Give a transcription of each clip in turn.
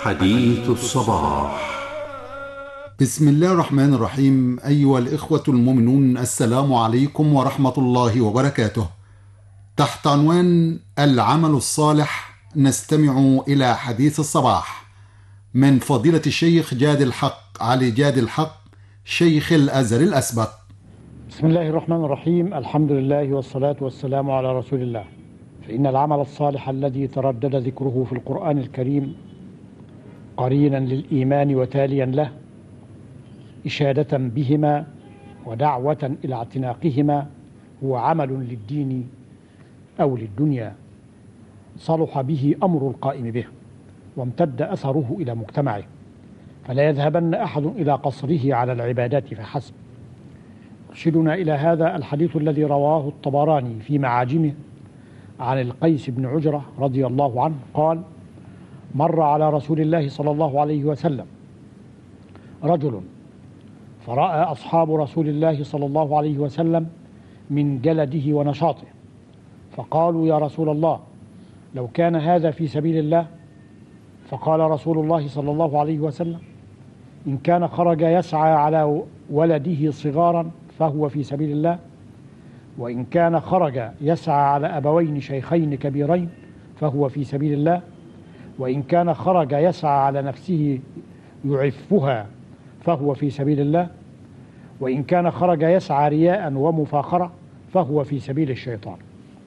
حديث الصباح. بسم الله الرحمن الرحيم. أيها الإخوة المؤمنون، السلام عليكم ورحمة الله وبركاته. تحت عنوان العمل الصالح نستمع إلى حديث الصباح من فضيلة الشيخ جاد الحق علي جاد الحق، شيخ الأزهر الأسبق. بسم الله الرحمن الرحيم. الحمد لله والصلاة والسلام على رسول الله. فإن العمل الصالح الذي تردد ذكره في القرآن الكريم قرينا للإيمان وتاليا له، إشادة بهما ودعوة إلى اعتناقهما، هو عمل للدين أو للدنيا صلح به أمر القائم به وامتد أثره إلى مجتمعه، فلا يذهبن أحد إلى قصره على العبادات فحسب. يرشدنا إلى هذا الحديث الذي رواه الطبراني في معاجمه عن القيس بن عجرة رضي الله عنه قال: مر على رسول الله صلى الله عليه وسلم رجل، فرأى أصحاب رسول الله صلى الله عليه وسلم من جلده ونشاطه، فقالوا: يا رسول الله، لو كان هذا في سبيل الله. فقال رسول الله صلى الله عليه وسلم: إن كان خرج يسعى على ولده صغارا فهو في سبيل الله، وإن كان خرج يسعى على أبوين شيخين كبيرين فهو في سبيل الله، وإن كان خرج يسعى على نفسه يعفها فهو في سبيل الله، وإن كان خرج يسعى رياء ومفاخرة فهو في سبيل الشيطان.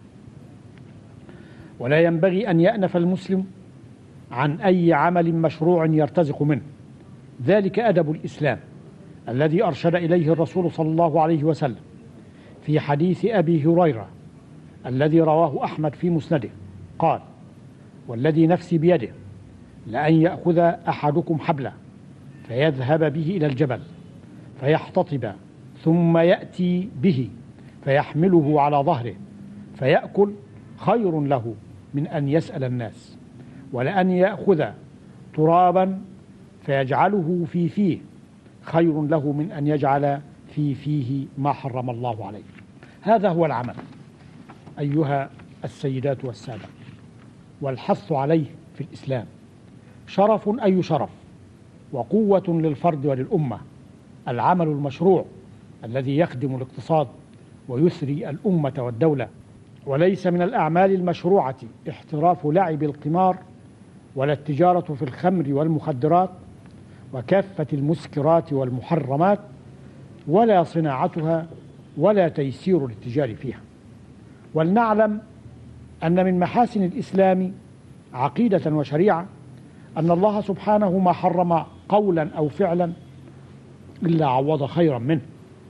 ولا ينبغي أن يأنف المسلم عن أي عمل مشروع يرتزق منه، ذلك أدب الإسلام الذي أرشد إليه الرسول صلى الله عليه وسلم في حديث أبي هريرة الذي رواه أحمد في مسنده قال: والذي نفسي بيده لأن يأخذ أحدكم حبله فيذهب به إلى الجبل فيحتطب، ثم يأتي به فيحمله على ظهره فيأكل، خير له من أن يسأل الناس. ولأن يأخذ ترابا فيجعله في فيه، خير له من أن يجعل في فيه ما حرم الله عليه. هذا هو العمل أيها السيدات والسادة، والحث عليه في الإسلام شرف أي شرف وقوة للفرد وللأمة. العمل المشروع الذي يخدم الاقتصاد ويثري الأمة والدولة، وليس من الأعمال المشروعة احتراف لعب القمار ولا التجارة في الخمر والمخدرات وكافة المسكرات والمحرمات، ولا صناعتها ولا تيسير الاتجار فيها. ولنعلم أن من محاسن الإسلام عقيدة وشريعة أن الله سبحانه ما حرم قولا أو فعلا إلا عوض خيرا منه،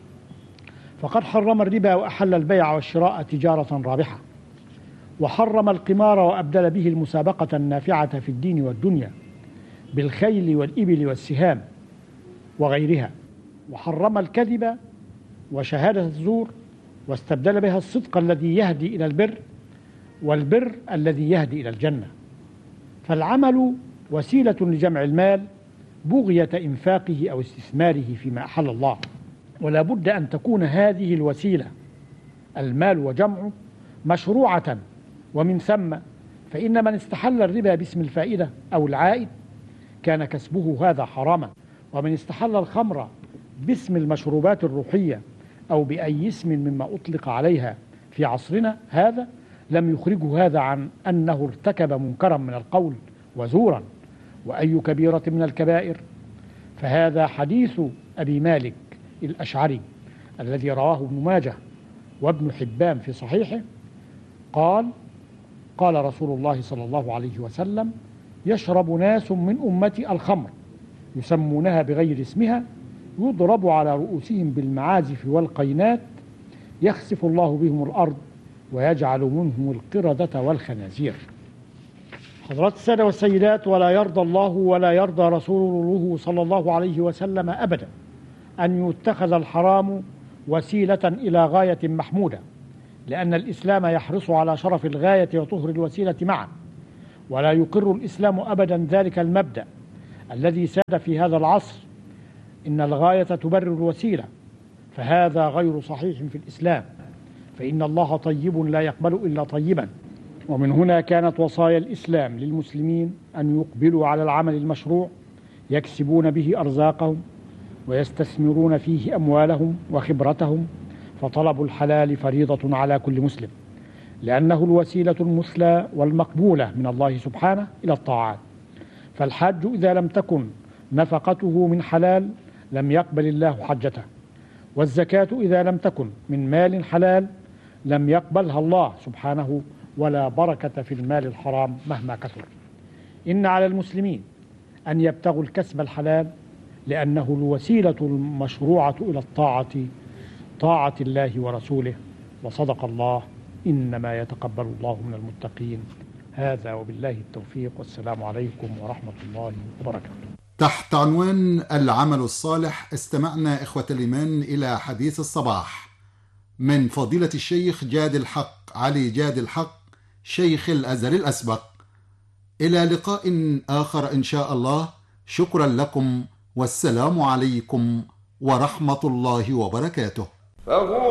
فقد حرم الربا وأحل البيع والشراء تجارة رابحة، وحرم القمار وأبدل به المسابقة النافعة في الدين والدنيا بالخيل والإبل والسهام وغيرها، وحرم الكذب وشهادة الزور واستبدل بها الصدق الذي يهدي إلى البر والبر الذي يهدي إلى الجنة. فالعمل وسيلة لجمع المال بغية إنفاقه أو استثماره فيما أحل الله، ولا بد أن تكون هذه الوسيلة المال وجمعه مشروعة. ومن ثم فإن من استحل الربا باسم الفائدة أو العائد كان كسبه هذا حراما، ومن استحل الخمر باسم المشروبات الروحية أو بأي اسم مما أطلق عليها في عصرنا هذا لم يخرجه هذا عن أنه ارتكب منكرا من القول وزورا، وأي كبيرة من الكبائر. فهذا حديث أبي مالك الأشعري الذي رواه ابن ماجه وابن حبان في صحيحه قال: قال رسول الله صلى الله عليه وسلم: يشرب ناس من أمتي الخمر يسمونها بغير اسمها، يضرب على رؤوسهم بالمعازف والقينات، يخسف الله بهم الأرض ويجعل منهم القردة والخنازير. حضرات السادة والسيدات، ولا يرضى الله ولا يرضى رسوله صلى الله عليه وسلم أبدا أن يتخذ الحرام وسيلة إلى غاية محمودة، لأن الإسلام يحرص على شرف الغاية وطهر الوسيلة معا، ولا يقر الإسلام أبدا ذلك المبدأ الذي ساد في هذا العصر: إن الغاية تبرر الوسيلة، فهذا غير صحيح في الإسلام، فإن الله طيب لا يقبل إلا طيبا، ومن هنا كانت وصايا الإسلام للمسلمين أن يقبلوا على العمل المشروع يكسبون به أرزاقهم ويستثمرون فيه أموالهم وخبرتهم، فطلب الحلال فريضة على كل مسلم، لأنه الوسيلة المثلى والمقبولة من الله سبحانه إلى الطاعات. فالحاج إذا لم تكن نفقته من حلال لم يقبل الله حجته، والزكاة إذا لم تكن من مال حلال لم يقبلها الله سبحانه، ولا بركة في المال الحرام مهما كثر. إن على المسلمين أن يبتغوا الكسب الحلال، لأنه الوسيلة المشروعة إلى طاعة الله ورسوله. وصدق الله، إنما يتقبل الله من المتقين. هذا وبالله التوفيق، والسلام عليكم ورحمة الله وبركاته. تحت عنوان العمل الصالح استمعنا إخوة الإيمان إلى حديث الصباح من فضيلة الشيخ جاد الحق علي جاد الحق شيخ الأزهر الأسبق. إلى لقاء آخر إن شاء الله. شكرا لكم، والسلام عليكم ورحمة الله وبركاته.